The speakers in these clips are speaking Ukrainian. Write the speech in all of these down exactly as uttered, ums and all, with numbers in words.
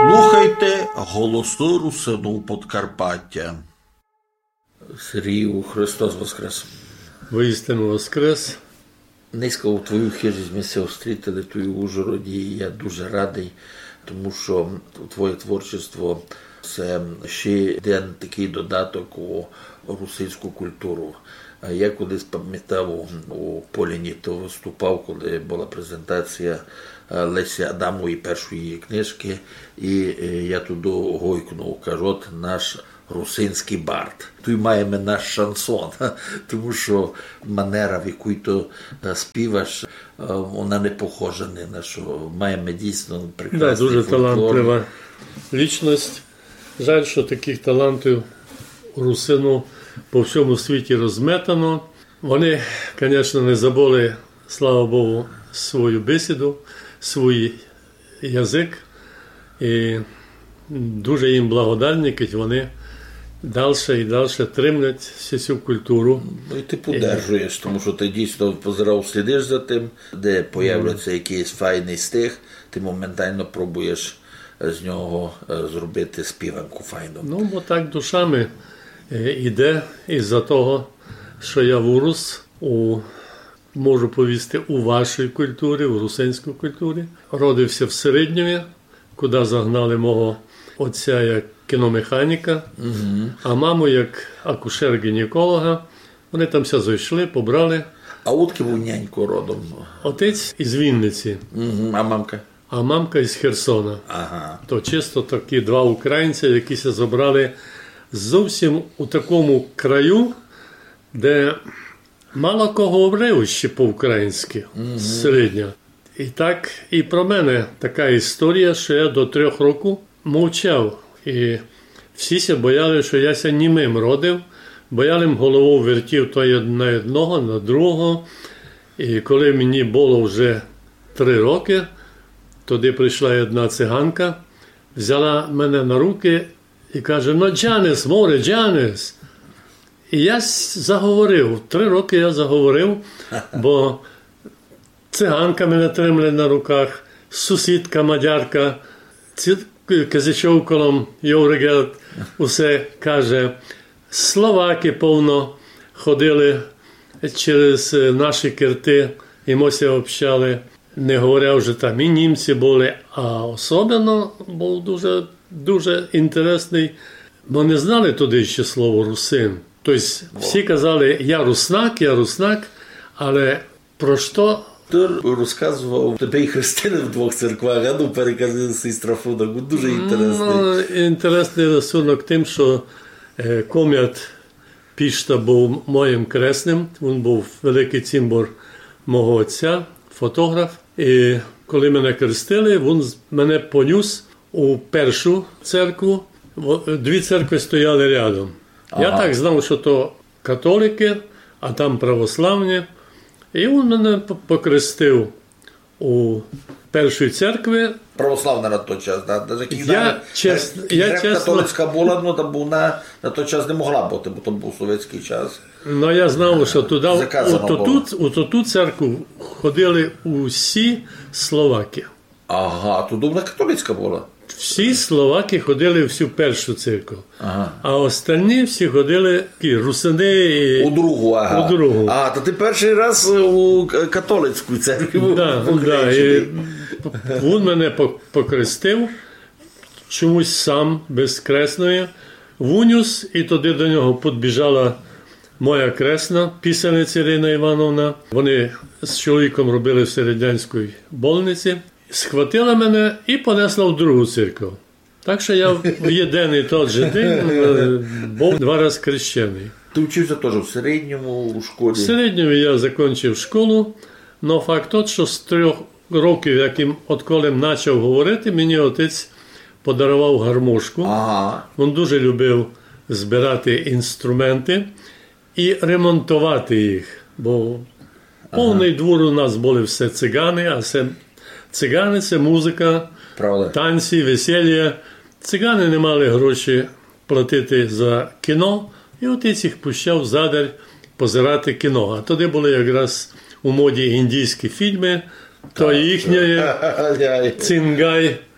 Слухайте голоси Русину Подкарпаття. Сергію, Христос Воскрес. Воістину Воскрес. Низько у твою хижі ми се зустріли тут в Ужгороді, і я дуже радий, тому що твоє творчество – це ще один такий додаток у русинську культуру. Я колись пам'ятав, у Поліні то виступав, коли була презентація Лесі Адамової першої книжки, і я туди гойкнув, кажу, от наш русинський бард. Тут маємо наш шансон, тому що манера, в якій то співаш, вона не похожа ні на що. Маємо дійсно прекрасний да, дуже фольклор. Талантлива лічність. Жаль, що таких талантів у русину по всьому світі розметано. Вони, звісно, не забули, слава Богу, свою бесіду, свій язик. І дуже їм благодарні, що вони далі і далі тримлять всю цю культуру. Ну і ти подержуєш, тому що ти дійсно позирав, слідиш за тим, де появляться якийсь файний стих, ти моментально пробуєш з нього зробити співанку файну. Ну, бо так душами йде із-за того, що я вирос у, можу повісти, у вашій культурі, у русинській культурі. Родився в Середньові, куди загнали мого отця як кіномеханіка, угу. а маму як акушер-гінеколога. Вони там все зайшли, побрали. А утки був нянько родом? Отець із Вінниці. Угу. А мамка? А мамка із Херсона. Ага. То чисто такі два українці, які се забрали зовсім у такому краю, де мало кого говорив ще по-українськи, угу. середньо. І так і про мене така історія, що я до трьох років мовчав. І всі се бояли, що я ся німим родив, боялим голову вертів то на одного, на другого. І коли мені було вже три роки, тоді прийшла одна циганка, взяла мене на руки і каже: «Ну, Джанес, море, Джанес». І я заговорив, три роки я заговорив, бо циганка мене тримали на руках, сусідка мадярка, казичов колом Йовригелт, усе каже, словаки повно ходили через наші керти, і ми се общали. Не говоря вже там, і німці були, а особливо був дуже, дуже інтересний, бо не знали тоді ще слово «русин». Тобто всі казали «я руснак, я руснак», але про що? Ти розказував, тебе і хрестили в двох церквах, а ну перекази сестрафунок, дуже інтересний. Ну, інтересний рисунок тим, що Ком'ят Пішта був моїм кресним, він був великий цимбор мого отця, фотограф. І коли мене крестили, він мене поніс у першу церкву. Дві церкви стояли рядом. Ага. Я так знав, що то католики, а там православні. І він мене покрестив у першій церкві. Православна на той час, так? Да? Я, чесно, я чесно... Католицька була, ну, там був на, на той час не могла бути, бо там був совєтський час. Ну, я знав, що туди, у ту церкву ходили усі словаки. Ага, туди вона католицька була? Всі словаки ходили в всю першу церкву, ага. а останні всі ходили русини і... У другу, ага. У другу. А, то ти перший раз у католицьку церкві був. Да, да, і він мене покрестив, чомусь сам, без кресної, вунюс, і тоді до нього підбіжала моя кресна, писаниця Ірина Івановна. Вони з чоловіком робили в Середнянській больниці. Схватила мене і понесла в другу церкву. Так що я в один і той же день був два рази хрещений. Ти вчився теж в середньому, у школі? В середньому я закінчив школу, але факт тот, що з трьох років, яким відколи почав говорити, мені отець подарував гармошку. Ага. Він дуже любив збирати інструменти і ремонтувати їх, бо повний ага. двор у нас були все цигани, а все цигани – це музика, правда. Танці, весілля. Цигани не мали гроші платити за кіно, і отець їх пущав задар позирати кіно. А тоді були якраз у моді індійські фільми, то їхнє «Цингай».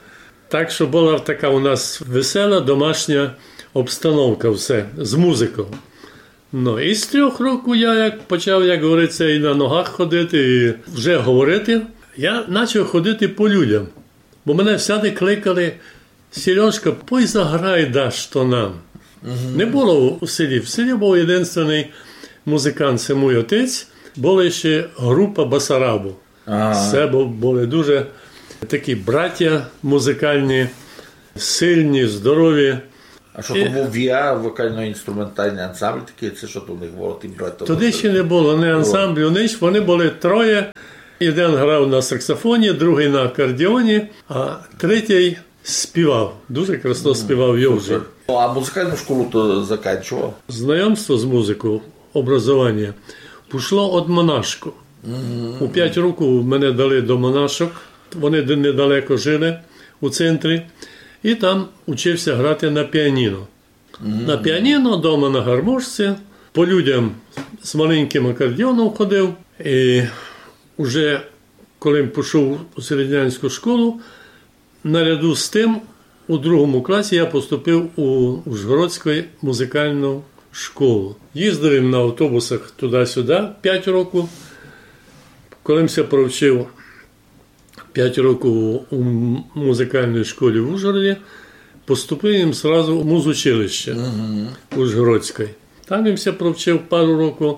Так що була така у нас весела домашня обстановка, все, з музикою. Ну, і з трьох років я як почав, як говориться, і на ногах ходити, і вже говорити. Я почав ходити по людям, бо мене всяди кликали: Сережка, пой заграй, да, що нам. Угу. Не було у селі. В селі був єдиний музикант, це мій отець, була ще група Басарабу. Ага. Це були дуже такі браття музикальні, сильні, здорові. А що, то був ВІА, вокально-інструментальний ансамбль такий, це що то в них було, ті браття? Туди ще не було, не ансамблю, ніч, вони були троє. Один грав на саксофоні, другий на акордеоні, а третій співав. Дуже красиво співав Йовжик. А музикальну школу то закінчував? Знайомство з музикою, образування, пішло від монашку. Mm-hmm. У п'ять років мене дали до монашок, вони недалеко жили у центрі, і там учився грати на піаніно. Mm-hmm. На піаніно, вдома на гармошці, по людям з маленьким акордеоном ходив. І вже коли пішов у середнянську школу, наряду з тим, у другому класі я поступив у Ужгородську музикальну школу. Їздив на автобусах туди-сюди п'ять років. Коли я провчив п'ять років у музикальній школі в Ужгороді, поступив їм одразу у музучилище uh-huh. Ужгородське. Там я провчив пару років.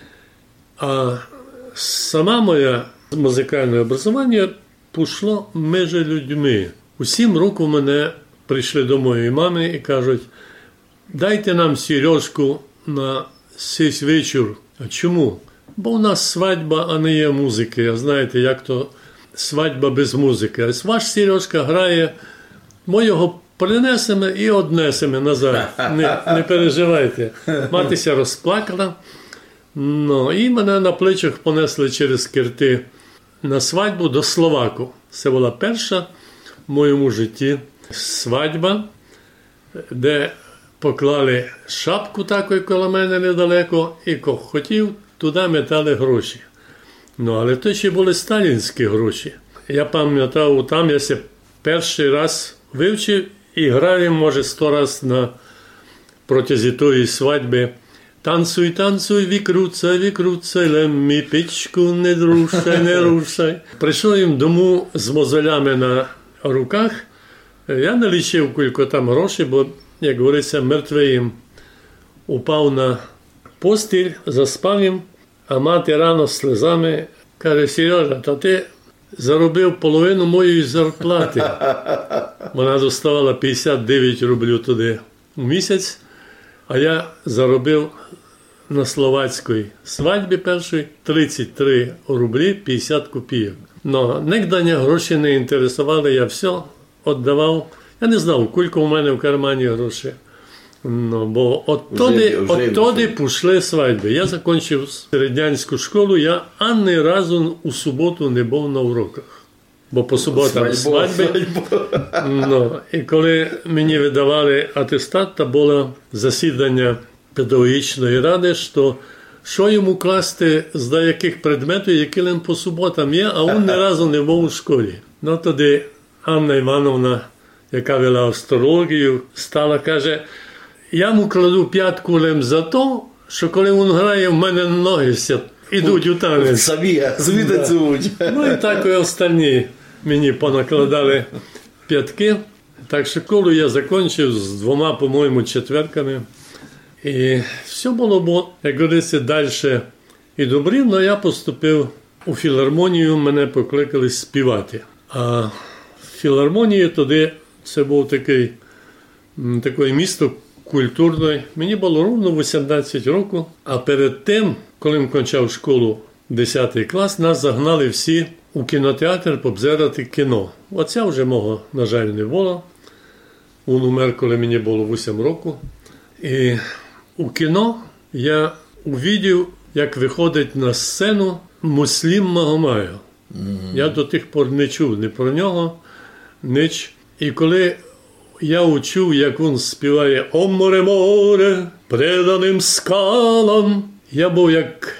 А сама моя музикальне образування пішло між людьми. У сім років мене прийшли до моєї мами і кажуть: дайте нам Сережку на цей вечір. А чому? Бо у нас свадьба, а не є музики. А знаєте, як то свадьба без музики. А ваш Сережка грає, ми його принесемо і однесемо назад. Не, не переживайте. Матися розплакала. Ну, і мене на плечах понесли через кирти на свадьбу до Словаку. Це була перша в моєму житті свадьба, де поклали шапку таку коло мене недалеко, і кого хотів, туди метали гроші. Ну, але то ще були сталінські гроші. Я пам'ятав, там я се перший раз вивчив і граю, може, сто раз на протязі тої свадьби. Танцуй, танцуй, вікруцай, вікруцай, леммі, пічку не рушай, не рушай. Прийшов їм дому з мозолями на руках. Я не лічив кілько там грошей, бо, як говориться, мертвий їм упав на постіль, заспав їм, а мати рано з слезами каже: Сережа, та ти заробив половину моєї зарплати. Вона доставала п'ятдесят дев'ять рублів туди у місяць, а я заробив на словацькій свадьбі першій тридцять три рублі п'ятдесят копійок. Но ніколи гроші не інтересували, я все віддавав. Я не знав, кілько у мене в кармані грошей. Ну, бо оттоді, оттоді пішли свадьби. Я закінчив середнянську школу, я ані разу у суботу не був на уроках. Бо по суботам свадьби. Ну, і коли мені видавали атестат, то було засідання педагогічної ради, що що йому класти з деяких предметів, які лише по суботам є, а він ні разу не був у школі. Ну, тоді Анна Івановна, яка вела астрологію, стала, каже: я йому кладу п'ятку лише за то, що коли він грає, в мене ноги йдуть у танець. Самі, самі танцюють. Ну і так і останні мені понакладали п'ятки. Так що школу я закінчив з двома, по-моєму, четверками. І все було, бо, як говориться, далі і добре, але я поступив у філармонію, мене покликали співати. А в філармонії тоді це був такий, таке місто культурне. Мені було ровно вісімнадцять років, а перед тим, коли я кончав школу десятий клас, нас загнали всі у кінотеатр побзирати кіно. Оця вже мого, на жаль, не було. Він умер, коли мені було вісім років. І у кіно я увидів, як виходить на сцену Муслім Магомаєв. Mm-hmm. Я до тих пор не чув ні про нього, ніч. І коли я учув, як він співає «О море, море, преданим скалам», я був як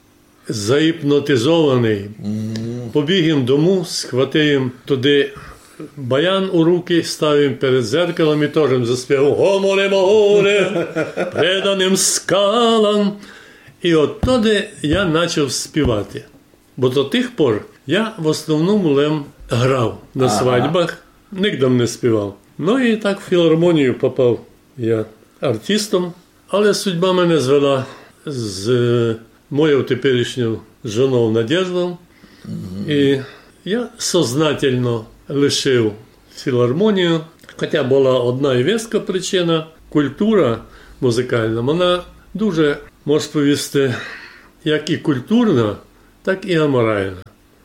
загіпнотизований. Mm-hmm. Побіг їм дому, схватив їм туди баян у руки, ставим перед зеркалом і теж заспівав «Гомоле море, преданим скалам». І от тоді я почав співати. Бо до тих пор я в основному лем грав на ага. свадьбах, ніколи не співав. Ну і так в філармонію попав я артистом, але судьба мене звела з моєю теперішньою жоною Надеждою. Mm-hmm. І я сознательно лишив філармонію, хоча була одна і веска причина. Культура музикальна, вона дуже, можна повісти, як і культурна, так і аморальна.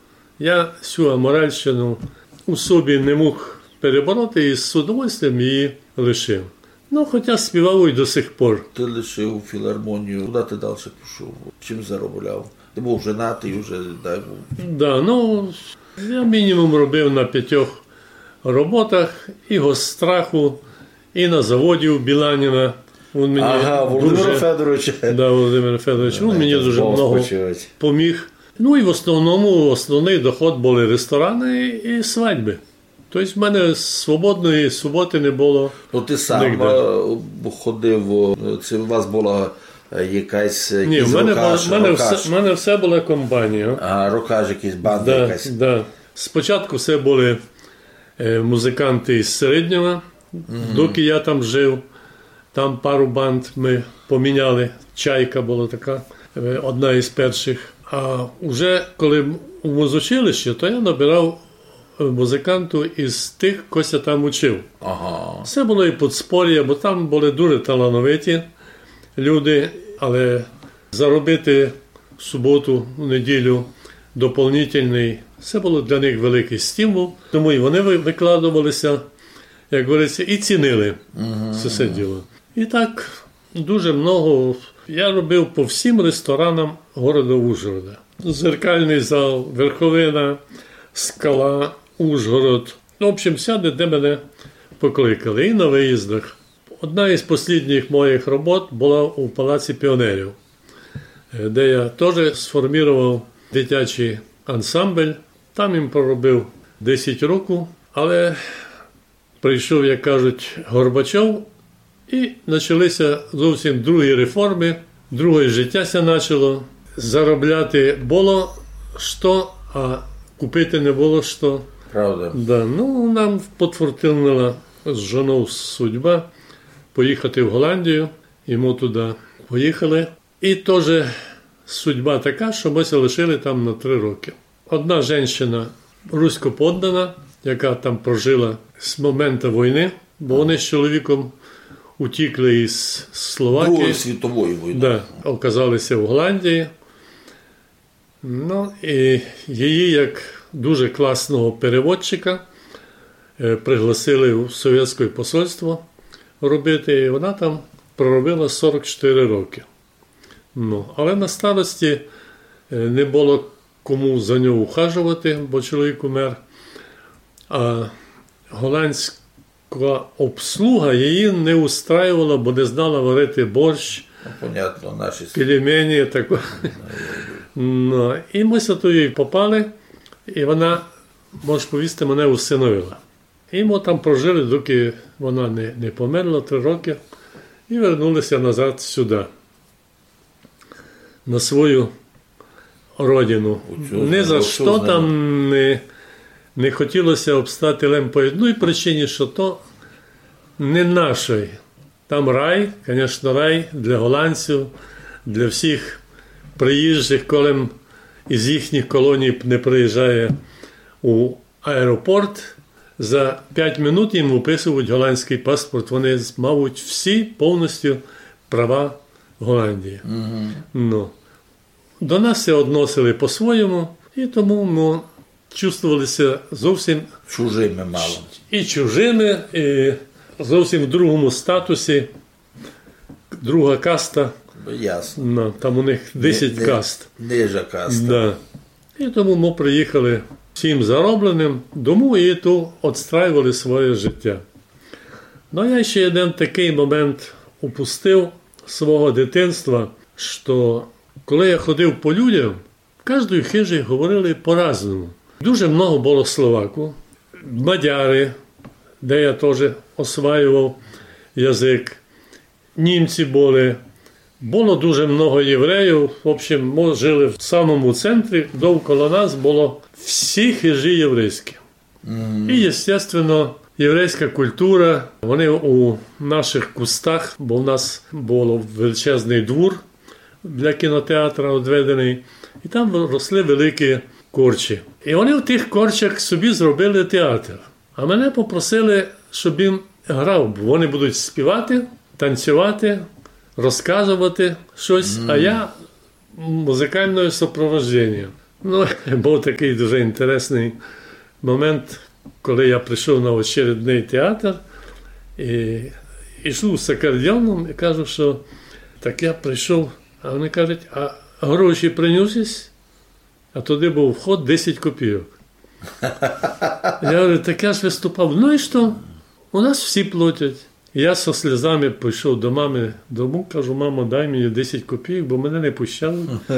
Я цю аморальщину у собі не мог перебороти і з удовольствием її лишив. Ну, хоча співав і до сих пор. Ти лишив філармонію, куди ти далі пішов? Чим заробляв? Ти був женатий вже, дай був? Да, ну, я мінімум робив на п'ятьох роботах, і Гостраху, і на заводі у Біланіна. Він мені ага, Володимир дуже... Федорович. Да, Володимир Федорович. Він мені дуже много поміг. Ну і в основному, основний доход були ресторани і свадьби. Тобто в мене свободної суботи не було. Ну ти сам нігде ходив, це у вас була якась Ні, в мене, рокаш, мене, все, мене все була компанія. А рокаж якийсь, банда да, якась? Да. Спочатку все були е, музиканти із середнього, mm-hmm. доки я там жив. Там пару банд ми поміняли. Чайка була така, е, одна із перших. А вже коли у музучилищі, то я набирав музиканту із тих, кого я там учив. Ага. Це було і подспор'я, бо там були дуже талановиті люди, але заробити в суботу, в неділю доповнительний, це було для них великий стимул. Тому і вони викладувалися, як говориться, і цінили uh-huh. це все діло. І так дуже много я робив по всім ресторанам города Ужгорода. Зеркальний зал, Верховина, Скала, Ужгород. В общем, всюди, де мене покликали. І на виїздах. Одна із останніх моїх робот була у Палаці піонерів, де я теж сформував дитячий ансамбль. Там їм проробив десять років, але прийшов, як кажуть, Горбачов, і почалися зовсім другі реформи, друге життя ся почало. Заробляти було що, а купити не було що. Правда. Да. Ну, нам підфортунила з жоною судьба поїхати в Голландію, і ми туди поїхали. І теж судьба така, що ми залишили там на три роки. Одна жінка русько-поддана, яка там прожила з моменту війни, бо вони з чоловіком утікли із Словакії. Другої світової війни. Да, оказалися в Голландії. Ну, і її, як дуже класного переводчика, пригласили в совєтське посольство робити, і вона там проробила сорок чотири роки. Ну, але на старості не було кому за нього ухажувати, бо чоловік умер. А голландська обслуга її не устраювала, бо не знала варити борщ, ну, понятно, наші пельмені. Таку. Ну, і ми туди попали, і вона, можеш повісти, мене усиновила. І ми там прожили, доки вона не, не померла, три роки, і вернулися назад сюди, на свою родину. Не за що там не, не хотілося обстати лем по одній причині, що то не наше. Там рай, звісно, рай для голландців, для всіх приїжджих, коли із їхніх колоній не приїжджає у аеропорт, за п'ять минут їм виписують голландський паспорт. Вони мають всі повністю права Голландії. Угу. Ну, до нас це відносили по-своєму, і тому ми чувствувалися зовсім чужими мало. І чужими, і зовсім в другому статусі, друга каста. Ясно. Ну, там у них десять не, каст. Нижа каста. Да. І тому ми приїхали всім заробленим дому і тут відстраювали своє життя. Ну, я ще один такий момент упустив свого дитинства, що коли я ходив по людям, в кожній хижі говорили по-разному. Дуже много було словаку. мадяри, де я теж осваював язик. Німці були. Було дуже много євреїв. В общем, ми жили в самому центрі. Довкола нас було всі хижі єврейські. Mm. І, звісно, єврейська культура. Вони у наших кустах, бо в нас був величезний двор для кінотеатру відведений. І там росли великі корчі. І вони в тих корчах собі зробили театр. А мене попросили, щоб їм грав. Вони будуть співати, танцювати, розказувати щось, mm. а я музикальне супроводження. Ну, був такий дуже інтересний момент, коли я прийшов на очередний театр і йшов з акордеоном і кажу, що так я прийшов, а вони кажуть, а гроші приносись? А туди був вход десять копійок. Я говорю, так я ж виступав. Ну і що? У нас всі платять. Я зі сльозами пішов до мами дому, кажу, мамо, дай мені десять копійок, бо мене не пущали.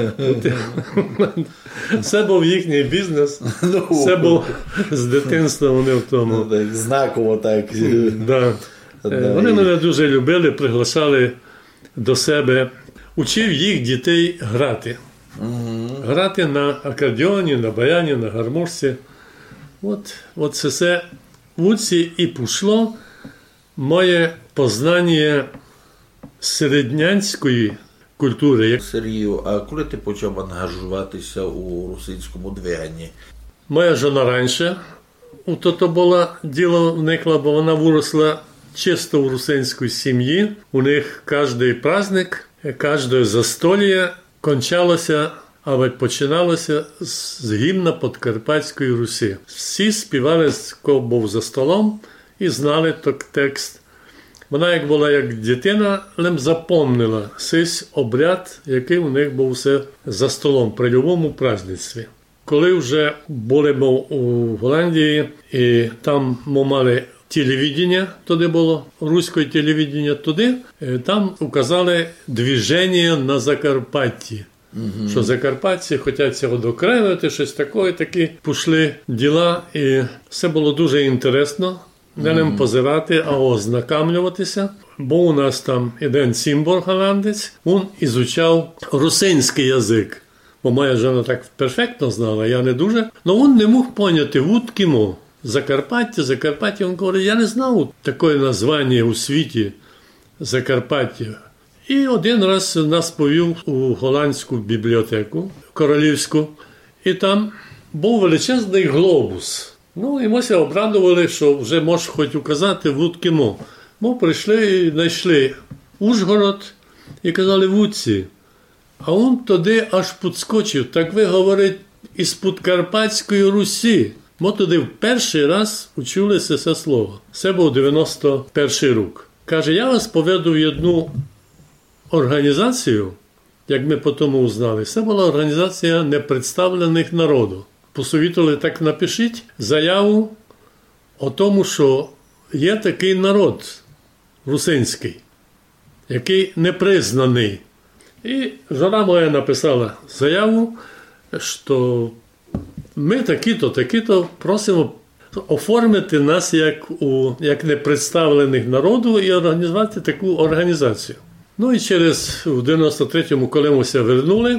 Це був їхній бізнес. Це був з дитинства вони в тому. Знаково так. Вони мене дуже любили, приглашали до себе. Учив їх дітей грати. Грати на акордеоні, на баяні, на гармошці. От, от це все в ці і пішло моє познання середнянської культури. Сергію, а коли ти почав ангажуватися у русинському движенні? Моя жона раніше у то було діло вникла, бо вона виросла чисто в русинській сім'ї. У них кожен праздник, кожне застолье кончалося, а починалося з гімна Подкарпатської Русі. Всі співали, хто був за столом, і знали той текст. Вона, як була як дитина, лим запомнила цей обряд, який у них був все за столом при любому праздництві. Коли вже були ми у Голландії, і там ми мали телевидення, туди було, руське телевидення туди, там указали движення на Закарпатті. Mm-hmm. Що закарпатці хочуть цього докремити, щось таке, такі пішли діла, і все було дуже інтересно. Не mm-hmm. ним позирати, а ознакомлюватися. Бо у нас там один цимбор голландець, він ізучав русинський язик. Бо моя жена так перфектно знала, я не дуже. Але він не мог поняти, вудки мо. Закарпаття, Закарпаття. Він говорить, я не знав такої названня у світі Закарпаття. І один раз нас повів у голландську бібліотеку, королівську, і там був величезний глобус. Ну, і ми ся обрадували, що вже можеш хоч указати вудки мо. Ми прийшли і знайшли Ужгород і казали вудці. А він туди аж підскочив. Так ви, говорить, із Подкарпатської Русі. Ми туди в перший раз училися це слово. Це був дев'яносто перший рік. Каже, я вас поведу в одну організацію, як ми потім узнали. Це була організація непредставлених народів. Посовітували, так напишіть заяву о тому, що є такий народ русинський, який не признаний. І жона моя написала заяву, що ми такі-то, такі-то просимо оформити нас як, у, як непредставлених народів і організувати таку організацію. Ну і через, в дев'яносто третьому, коли ми ся вернули,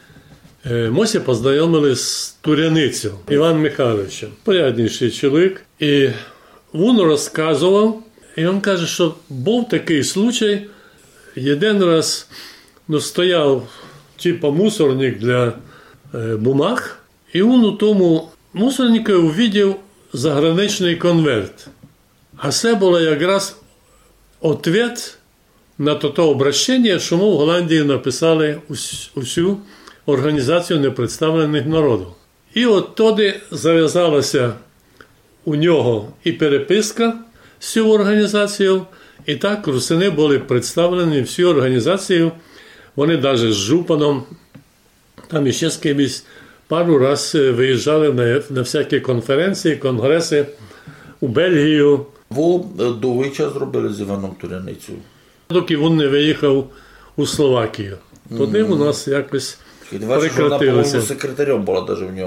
ми ся познайомили з Туряницем Іваном Михайловичем, порядніший чоловік. І він розказував, і він каже, що був такий случай, один раз ну, стояв типу мусорник для е, бумаг, і він у тому мусорнику увидів заграничний конверт. А це було якраз відповідь на те обращення, що ми в Голландії написали усю організацію непредставлених народів. І от тоді зав'язалася у нього і переписка з цією організацією, і так русини були представлені всю організацію. Вони навіть з Жупаном, там іще з кимось, пару раз виїжджали на, на всякі конференції, конгреси у Бельгію. Ви довгий час зробили з Іваном Туряницею? Доки він не виїхав у Словакію. Тоді mm-hmm. у нас якось прекратилося. Вона, по-моєму, секретарем була навіть в нього.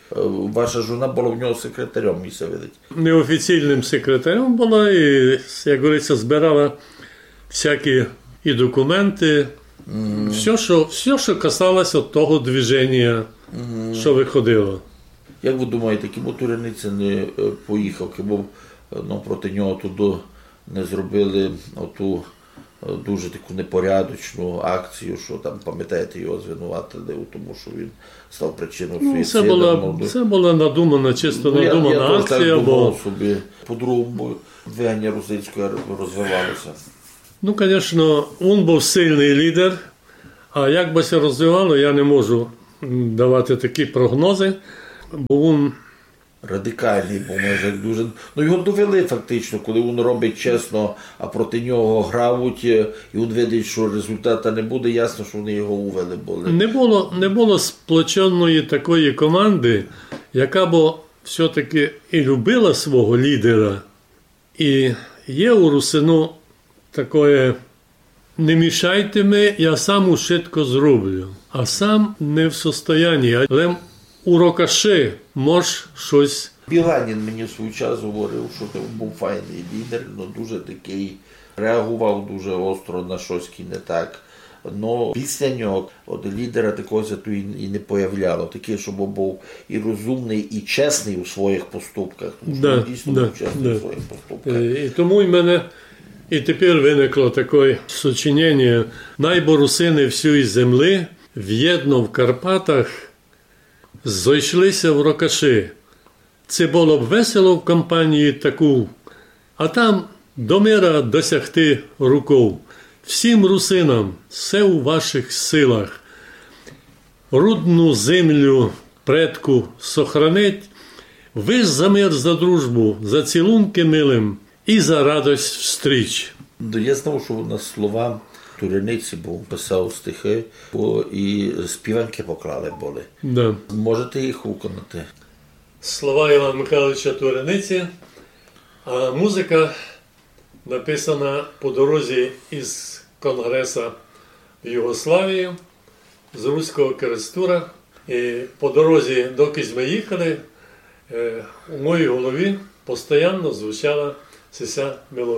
Ваша жона була в нього секретарем, місце видить. Неофіційним секретарем була і, як говориться, збирала всякі і документи, mm. все, що, все, що касалося того движення, mm. що виходило. Як ви думаєте, кому Турениця не поїхав, кому ну, проти нього туди не зробили оту дуже таку непорядочну акцію, що там, пам'ятаєте, його звинуватили у тому, що він став причиною ну, суїциду. Це була, це була надумана, чисто ну, надумана я, я акція. Я бо... думав собі, по-другому двигання русинської розвивалося. Ну, звісно, він був сильний лідер, а як би це розвивало, я не можу давати такі прогнози, бо він... Радикальний, бо може дуже. Ну його довели фактично, коли він робить чесно, а проти нього грають, і він видить, що результату не буде, ясно, що вони його увели були. Не було, не було сплоченої такої команди, яка б все-таки і любила свого лідера. І є у Русину таке: не мішайте ми, я сам швидко зроблю, а сам не в состоянні. Але у Рокаши може щось. Біганін мені в свій час говорив, що він був файний лідер, але дуже такий, реагував дуже остро на щось не так. Но після нього от лідера такого тут і не появляло. Такий, щоб був і розумний, і чесний у своїх поступках. Тому що да, він дійсно да, був чесний да. у своїх поступках. І тому в мене і тепер виникло таке сочинення: «Найбо русини всієї землі, в'єдно в Карпатах, зойшлися в Рокаши. Це було б весело в кампанії таку, а там до мира досягти руков. Всім русинам, все у ваших силах. Рудну землю предку сохранить, ви ж за мир, за дружбу, за цілунки милим і за радость встріч». Я знав, що на слова Турениці, бо писав стихи, бо і співанки поклали були. Да. Можете їх виконати? Слова Івана Михайловича Турениці, а музика написана по дорозі із Конгресу в Югославію, з Руського Крестура. І по дорозі, доки ми їхали, у моїй голові постійно звучала ця мелодія.